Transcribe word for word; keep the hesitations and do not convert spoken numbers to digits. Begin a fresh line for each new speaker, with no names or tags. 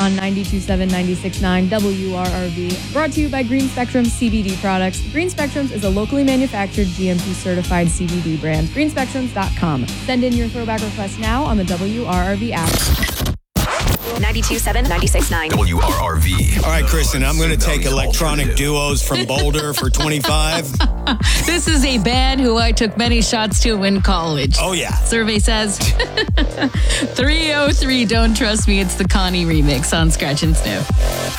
on ninety-two point seven, ninety-six point nine W R R V. Brought to you by Green Spectrum C B D products. Green Spectrums is a locally manufactured G M P certified C B D brand. green spectrums dot com. Send in your throwback request now on the W R R V app.
ninety-two point seven, ninety-six point nine
W R R V.
All right, Kristen, I'm going to take Electronic Duos from Boulder for twenty-five.
This is a band who I took many shots to in college.
Oh, yeah.
Survey says three oh three, Don't Trust Me. It's the Connie remix on Scratch and Sniff.